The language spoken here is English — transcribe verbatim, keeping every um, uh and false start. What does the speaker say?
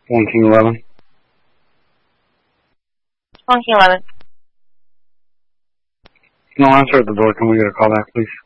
one King eleven. one King eleven. No answer at the door. Can we get a call back, please?